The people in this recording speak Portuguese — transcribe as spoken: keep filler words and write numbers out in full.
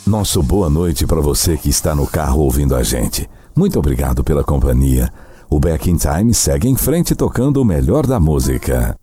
Nosso boa noite para você que está no carro ouvindo a gente. Muito obrigado pela companhia. O Back in Time segue em frente tocando o melhor da música.